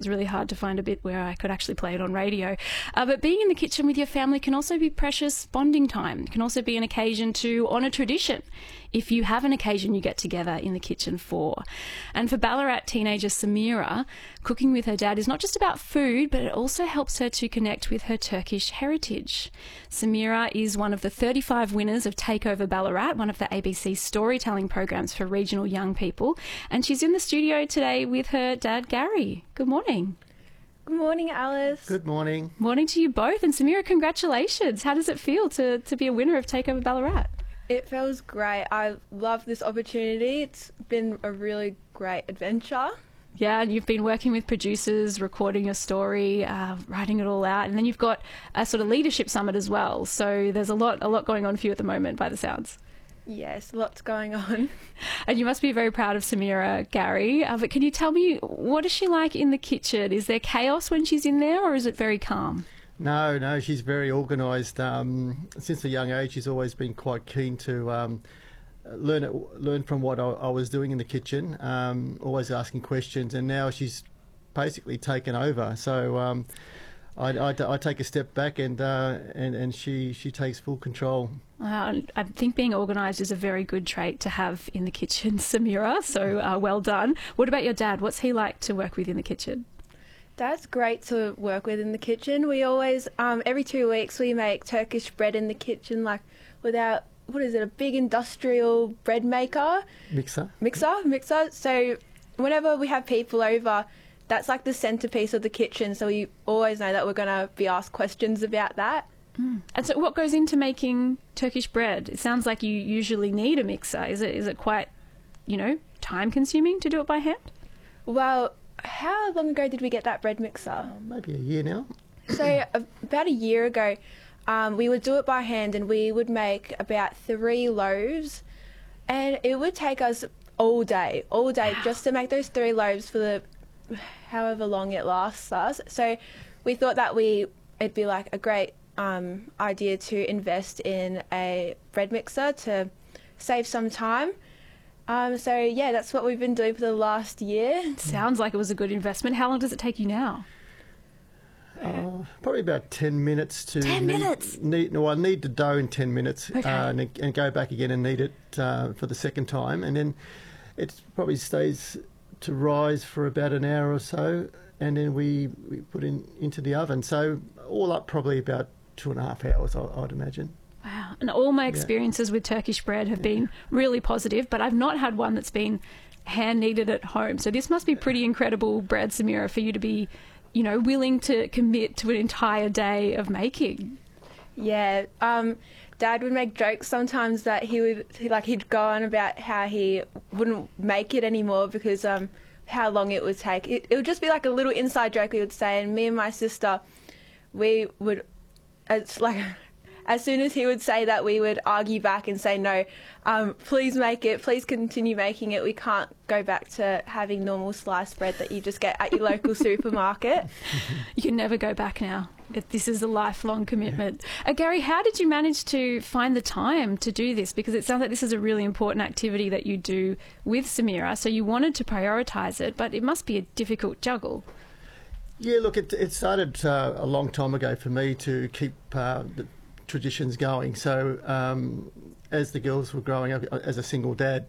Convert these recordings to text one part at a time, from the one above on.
It's really hard to find a bit where I could actually play it on radio. But being in the kitchen with your family can also be precious bonding time. It can also be an occasion to honour tradition, if you have an occasion you get together in the kitchen for. And for Ballarat teenager Samira, cooking with her dad is not just about food, but it also helps her to connect with her Turkish heritage. Samira is one of the 35 winners of Takeover Ballarat, one of the ABC storytelling programs for regional young people. And she's in the studio today with her dad, Gary. Good morning. Good morning, Alice. Good morning. Morning to you both. And Samira, congratulations. How does it feel to be a winner of Takeover Ballarat? It feels great. I love this opportunity. It's been a really great adventure. Yeah, and you've been working with producers, recording your story, writing it all out, and then you've got a sort of leadership summit as well. So there's a lot going on for you at the moment, by the sounds. Yes, lots going on. And you must be very proud of Samira, Gary. But can you tell me, what is she like in the kitchen? Is there chaos when she's in there, or is it very calm? No, she's very organised. Since a young age, she's always been quite keen to learn from what I was doing in the kitchen, always asking questions, and now she's basically taken over. So I take a step back, and she takes full control. I think being organised is a very good trait to have in the kitchen, Samira, so well done. What about your dad? What's he like to work with in the kitchen? Dad's great to work with in the kitchen. We always, every 2 weeks, we make Turkish bread in the kitchen, like without, a big industrial bread maker? Mixer. So whenever we have people over, that's like the centrepiece of the kitchen, so we always know that we're going to be asked questions about that. And so what goes into making Turkish bread? It sounds like you usually need a mixer. Is it quite, time consuming to do it by hand? Well, how long ago did we get that bread mixer? Maybe a year now. So about a year ago, we would do it by hand, and we would make about 3 loaves, and it would take us all day just to make those 3 loaves for however long it lasts us. So we thought that it'd be like a great idea to invest in a bread mixer to save some time. So yeah, that's what we've been doing for the last year. Sounds like it was a good investment. How long does it take you now? Probably about 10 minutes to... 10 minutes? I need the dough in 10 minutes, okay. And go back again and knead it for the second time. And then it probably stays to rise for about an hour or so, and then we put into the oven. So all up probably about 2.5 hours, I'd imagine. Wow. And all my experiences with Turkish bread have been really positive, but I've not had one that's been hand kneaded at home. So this must be pretty incredible bread, Samira, for you to be, willing to commit to an entire day of making. Yeah. Dad would make jokes sometimes that he'd go on about how he wouldn't make it anymore because how long it would take. It would just be like a little inside joke we would say, and me and my sister, we would, it's like, as soon as he would say that, we would argue back and say, no, please make it, please continue making it. We can't go back to having normal sliced bread that you just get at your local supermarket. You can never go back now. This is a lifelong commitment. Gary, how did you manage to find the time to do this? Because it sounds like this is a really important activity that you do with Samira, so you wanted to prioritise it, but it must be a difficult juggle. Yeah, look, it started a long time ago for me to keep the traditions going. So as the girls were growing up as a single dad,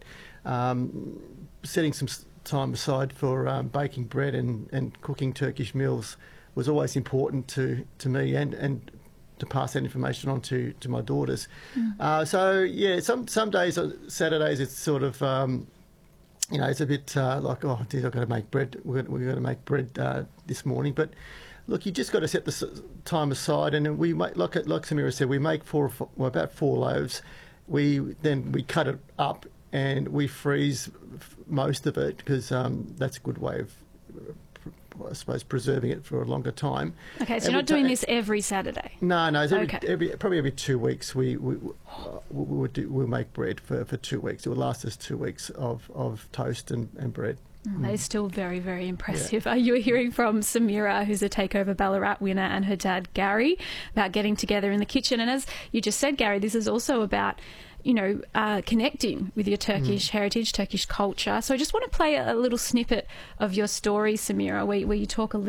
setting some time aside for baking bread and cooking Turkish meals was always important to me and to pass that information on to my daughters. So yeah, some days, Saturdays, it's sort of it's a bit like, oh, I've got to make bread. We're going to make bread this morning, but look, you just got to set the time aside, and then we make, like Samira said, we make about 4 loaves. We cut it up and we freeze most of it because that's a good way of, I suppose, preserving it for a longer time. Okay, so you're not doing this every Saturday? No. Okay. Probably every 2 weeks we'll make bread for 2 weeks. It will last us 2 weeks of toast and bread. That is still very, very impressive. Yeah. You were hearing from Samira, who's a Takeover Ballarat winner, and her dad, Gary, about getting together in the kitchen. And as you just said, Gary, this is also about, connecting with your Turkish heritage, Turkish culture. So I just want to play a little snippet of your story, Samira, where you talk a little